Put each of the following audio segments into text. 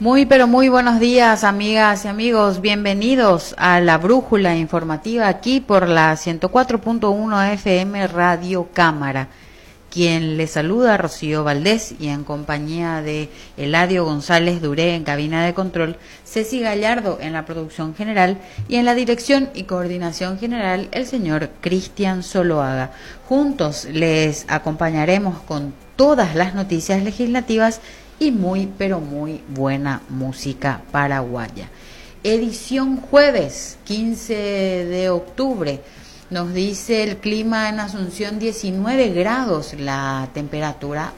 Muy, pero muy buenos días, amigas y amigos. Bienvenidos a la Brújula Informativa aquí por la 104.1 FM Radio Cámara. Quien les saluda, Rocío Valdés, y en compañía de Eladio González Duré en cabina de control, Ceci Gallardo en la producción general y en la dirección y coordinación general el señor Cristian Zoloaga. Juntos les acompañaremos con todas las noticias legislativas y muy, pero muy buena música paraguaya. Edición jueves, 15 de octubre. Nos dice el clima en Asunción 19 grados, la temperatura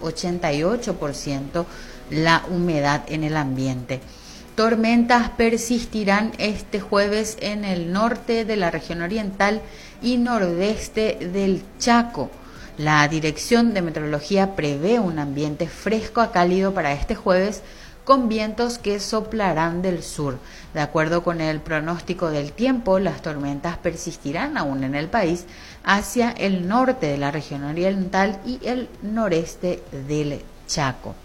88%, la humedad en el ambiente. Tormentas persistirán este jueves en el norte de la región oriental y nordeste del Chaco. La Dirección de Meteorología prevé un ambiente fresco a cálido para este jueves, con vientos que soplarán del sur. De acuerdo con el pronóstico del tiempo, las tormentas persistirán aún en el país hacia el norte de la región oriental y el noreste del Chaco.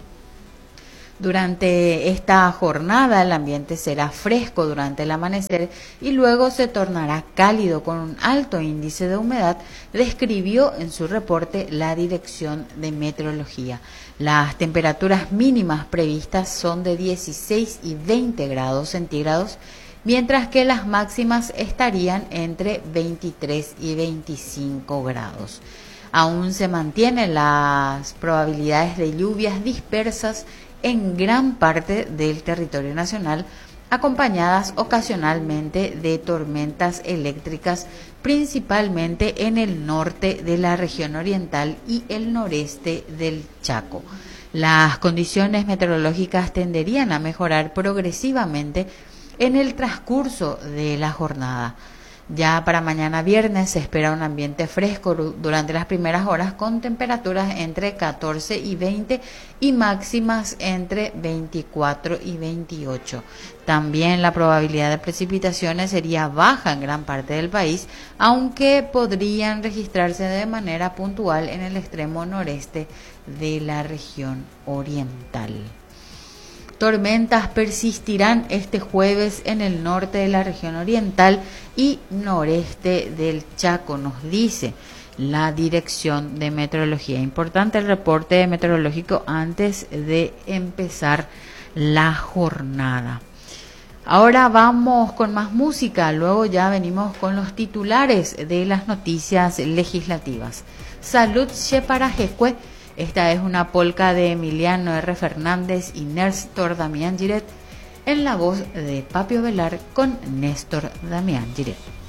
Durante esta jornada el ambiente será fresco durante el amanecer y luego se tornará cálido con un alto índice de humedad, describió en su reporte la Dirección de Meteorología. Las temperaturas mínimas previstas son de 16 y 20 grados centígrados, mientras que las máximas estarían entre 23 y 25 grados. Aún se mantienen las probabilidades de lluvias dispersas en gran parte del territorio nacional, acompañadas ocasionalmente de tormentas eléctricas, principalmente en el norte de la región oriental y el noreste del Chaco. Las condiciones meteorológicas tenderían a mejorar progresivamente en el transcurso de la jornada. Ya para mañana viernes se espera un ambiente fresco durante las primeras horas con temperaturas entre 14 y 20 y máximas entre 24 y 28. También la probabilidad de precipitaciones sería baja en gran parte del país, aunque podrían registrarse de manera puntual en el extremo noreste de la región oriental. Tormentas persistirán este jueves en el norte de la región oriental y noreste del Chaco, nos dice la Dirección de Meteorología. Importante el reporte meteorológico antes de empezar la jornada. Ahora vamos con más música, luego ya venimos con los titulares de las noticias legislativas. Salud Sheparajecue. Esta es una polca de Emiliano R. Fernández y Néstor Damián Giret, en la voz de Papio Velar con Néstor Damián Giret.